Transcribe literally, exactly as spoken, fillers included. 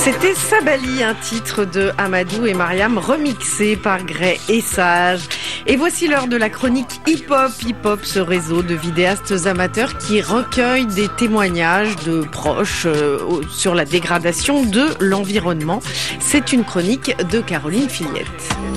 C'était Sabali, un titre de Amadou et Mariam remixé par Gray et Sage. Et voici l'heure de la chronique hip-hop. Hip-hop, ce réseau de vidéastes amateurs qui recueillent des témoignages de proches euh, sur la dégradation de l'environnement. C'est une chronique de Caroline Fillette.